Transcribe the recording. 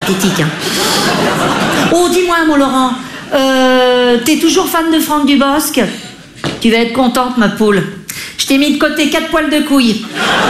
pathétique. Hein. Oh, dis-moi, mon Laurent, t'es toujours fan de Franck Dubosc? Tu vas être contente, ma poule. Je t'ai mis de côté 4 poils de couille.